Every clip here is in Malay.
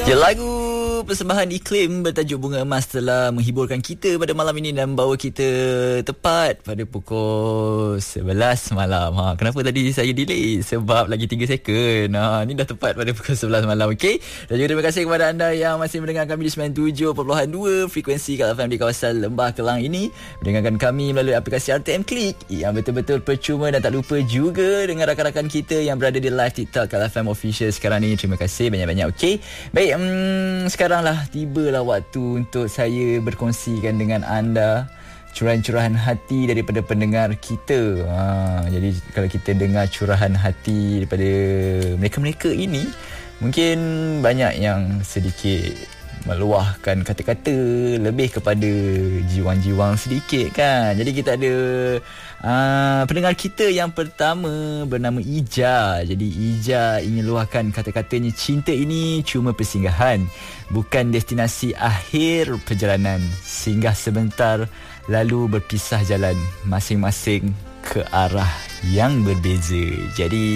Ya, lagu persembahan Iklim bertajuk Bunga Emas telah menghiburkan kita pada malam ini dan bawa kita tepat pada pukul 11 malam. Kenapa tadi saya delay? Sebab lagi 3 second. Ni dah tepat pada pukul 11 malam. Okey. Dan juga terima kasih kepada anda yang masih mendengarkan kami di 97.2 frekuensi Kak FM di kawasan Lembah Kelang ini. Mendengarkan kami melalui aplikasi RTM Klik yang betul-betul percuma, dan tak lupa juga dengan rakan-rakan kita yang berada di live TikTok Kak FM Official sekarang ni. Terima kasih banyak-banyak. Okey. Baik, sekaranglah tibalah waktu untuk saya berkongsikan dengan anda curahan-curahan hati daripada pendengar kita. Jadi kalau kita dengar curahan hati daripada mereka-mereka ini, mungkin banyak yang sedikit meluahkan kata-kata lebih kepada jiwang-jiwang sedikit kan. Jadi kita ada pendengar kita yang pertama bernama Ija. Jadi Ija ingin luahkan kata-katanya, cinta ini cuma persinggahan, bukan destinasi akhir perjalanan. Singgah sebentar lalu berpisah jalan, masing-masing ke arah yang berbeza. Jadi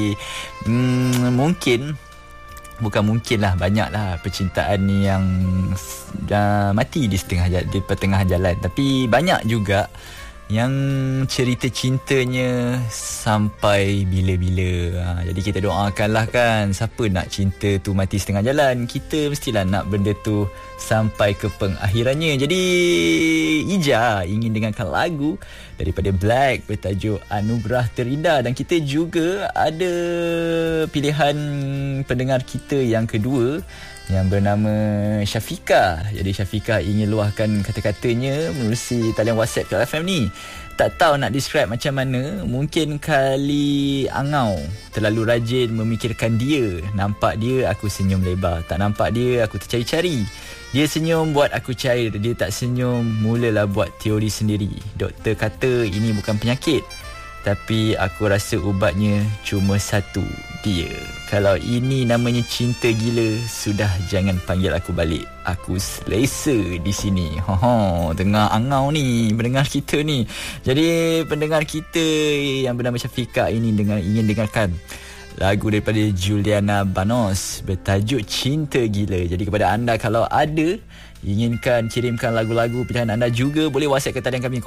banyaklah percintaan ni yang mati di pertengahan jalan. Tapi banyak juga yang cerita cintanya sampai bila-bila. Jadi kita doakanlah kan, siapa nak cinta tu mati setengah jalan. Kita mestilah nak benda tu sampai ke pengakhirannya. Jadi Ija ingin dengarkan lagu daripada Black bertajuk Anugerah Terindah. Dan kita juga ada pilihan pendengar kita yang kedua yang bernama Syafika. Jadi Syafika ingin luahkan kata-katanya melalui talian WhatsApp Kak FM ni. Tak tahu nak describe macam mana. Mungkin kali angau terlalu rajin memikirkan dia. Nampak dia, aku senyum lebar. Tak nampak dia, aku tercari-cari. Dia senyum buat aku cair. Dia tak senyum, mulalah buat teori sendiri. Doktor kata ini bukan penyakit, tapi aku rasa ubatnya cuma satu, dia. Kalau ini namanya cinta gila, sudah jangan panggil aku balik. Aku selesa di sini. Tengah angau ni pendengar kita ni. Jadi pendengar kita yang bernama Syafika ini ingin dengarkan lagu daripada Juliana Banos bertajuk Cinta Gila. Jadi kepada anda, kalau ada inginkan kirimkan lagu-lagu pilihan anda, juga boleh WhatsApp ke talian kami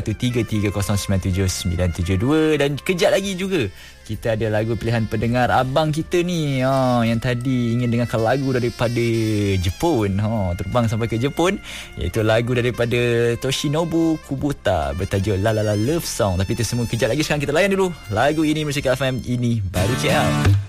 0133097972. Dan kejap lagi juga kita ada lagu pilihan pendengar abang kita ni yang tadi ingin dengarkan lagu daripada Jepun, terbang sampai ke Jepun, iaitu lagu daripada Toshinobu Kubota bertajuk La La La Love Song. Tapi itu semua kejap lagi. Sekarang kita layan dulu lagu ini, Musik FM ini baru siap.